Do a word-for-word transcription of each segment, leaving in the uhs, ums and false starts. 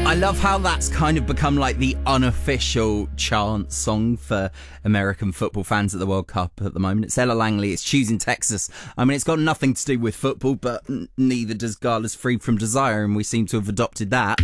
I love how that's kind of become like the unofficial chant song for American football fans at the World Cup at the moment. It's Ella Langley, it's Choosing Texas. I mean, it's got nothing to do with football, but n- neither does Gala's Free From Desire, and we seem to have adopted that.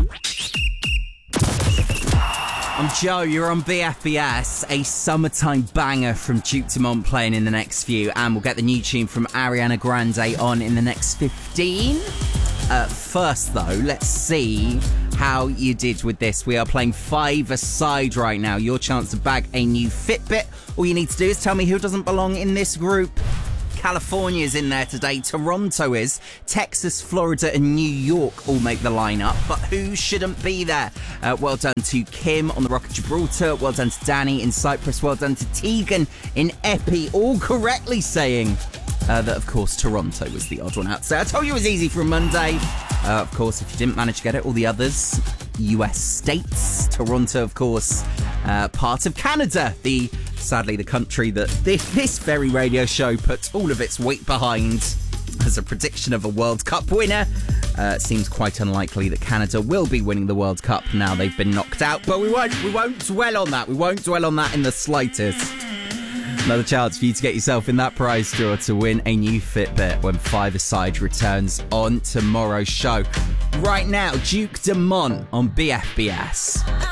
I'm Joe, you're on B F B S, a summertime banger from Duke Dumont playing in the next few, and we'll get the new tune from Ariana Grande on in the next fifteen. Uh, first though, let's see how you did with this. We are playing five-a-side right now. Your chance to bag a new Fitbit. All you need to do is tell me who doesn't belong in this group. California's in there today, Toronto is, Texas, Florida and New York all make the lineup, but who shouldn't be there? Uh, well done to Kim on the Rock of Gibraltar, well done to Danny in Cyprus, well done to Tegan in Epi, all correctly saying uh, that, of course, Toronto was the odd one out. So I told you it was easy for a Monday. Uh, of course, if you didn't manage to get it, all the others, U S states, Toronto, of course, uh, part of Canada, the sadly the country that this, this very radio show puts all of its weight behind as a prediction of a World Cup winner. Uh, it seems quite unlikely that Canada will be winning the World Cup now they've been knocked out, but we won't we won't dwell on that. We won't dwell on that in the slightest. Another chance for you to get yourself in that prize draw to win a new Fitbit when Five-a-Side returns on tomorrow's show. Right now, Duke Dumont on B F B S.